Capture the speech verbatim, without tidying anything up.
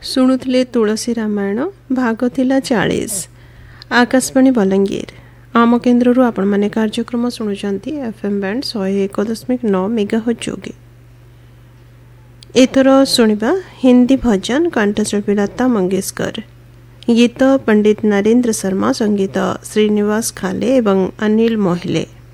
शुणुले तुलसी रामायण भाग थिला चालीस। आकाशवाणी बलांगीर आम केन्द्र आपण माने कार्यक्रम शुणुचंती एफएम बैंड सौ एक दशमिक नौ मेगाहर्ट्ज जोगे। एथर शुणिबा हिंदी भजन कंठशिल्पी लता मंगेशकर, गीत पंडित नरेंद्र शर्मा, संगीत श्रीनिवास खाले एवं अनिल मोहिले।